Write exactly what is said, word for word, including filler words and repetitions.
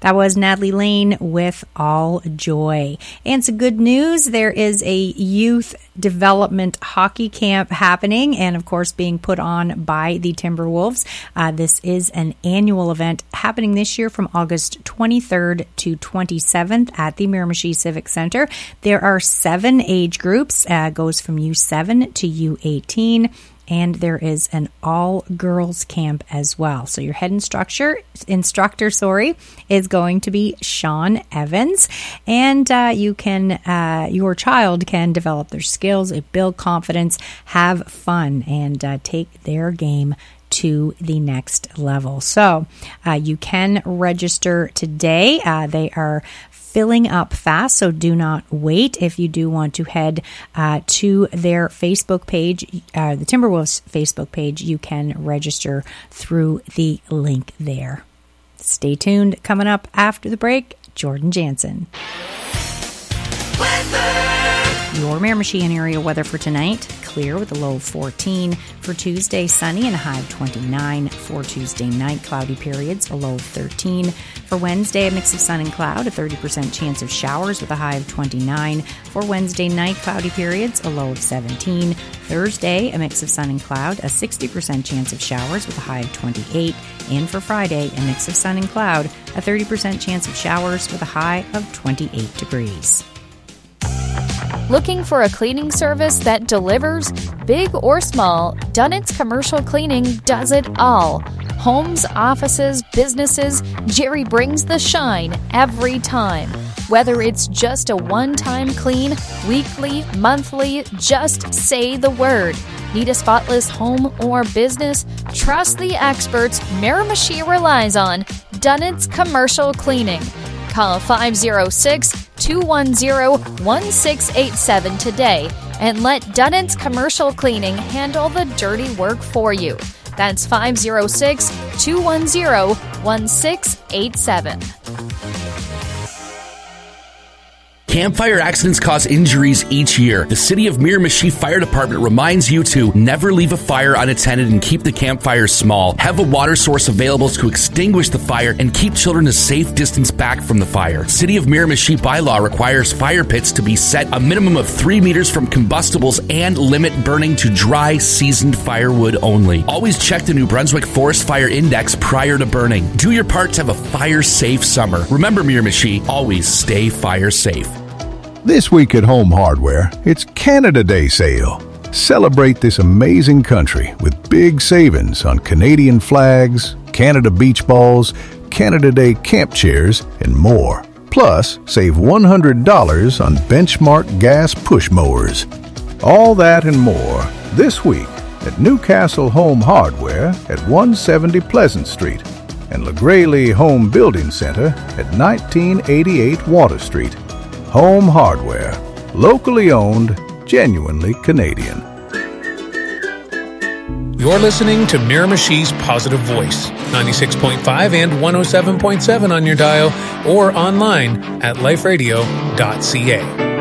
That was Natalie Lane with All Joy. And some good news, there is a youth development hockey camp happening and, of course, being put on by the Timberwolves. Uh, this is an annual event happening this year from August twenty-third to twenty-seventh at the Miramichi Civic Center. There are seven age groups, uh, goes from U seven to U eighteen. And there is an all-girls camp as well. So your head instructor, instructor, sorry, is going to be Sean Evans, and uh, you can, uh, your child can develop their skills, build confidence, have fun, and uh, take their game to the next level. So uh, you can register today. Uh, they are filling up fast, so do not wait. If you do want to head uh, to their Facebook page, uh, the Timberwolves Facebook page, you can register through the link there. Stay tuned. Coming up after the break, Jordan Jansen. Weather. Your Miramichi and area weather for tonight. Clear with a low of fourteen. For Tuesday, sunny and a high of twenty-nine. For Tuesday night, cloudy periods, a low of thirteen. For Wednesday, a mix of sun and cloud, a thirty percent chance of showers with a high of twenty-nine. For Wednesday night, cloudy periods, a low of seventeen. Thursday, a mix of sun and cloud, a sixty percent chance of showers with a high of twenty-eight. And for Friday, a mix of sun and cloud, a thirty percent chance of showers with a high of twenty-eight degrees. Looking for a cleaning service that delivers? Big or small, Dunnett's Commercial Cleaning does it all. Homes, offices, businesses, Jerry brings the shine every time. Whether it's just a one-time clean, weekly, monthly, just say the word. Need a spotless home or business? Trust the experts Miramichi relies on. Dunnett's Commercial Cleaning. Call five oh six, two one oh, one six eight seven today and let Dunnett's Commercial Cleaning handle the dirty work for you. That's five oh six, two one oh, one six eight seven. Campfire accidents cause injuries each year. The City of Miramichi Fire Department reminds you to never leave a fire unattended and keep the campfire small. Have a water source available to extinguish the fire and keep children a safe distance back from the fire. City of Miramichi bylaw requires fire pits to be set a minimum of three meters from combustibles and limit burning to dry, seasoned firewood only. Always check the New Brunswick Forest Fire Index prior to burning. Do your part to have a fire-safe summer. Remember, Miramichi, always stay fire-safe. This week at Home Hardware, it's Canada Day sale. Celebrate this amazing country with big savings on Canadian flags, Canada beach balls, Canada Day camp chairs, and more. Plus, save one hundred dollars on Benchmark gas push mowers. All that and more this week at Newcastle Home Hardware at one seventy Pleasant Street and LaGraylee Home Building Center at nineteen eighty-eight Water Street. Home Hardware, locally owned, genuinely Canadian. You're listening to Miramichi's Positive Voice, ninety-six point five and one oh seven point seven on your dial or online at life radio dot c a.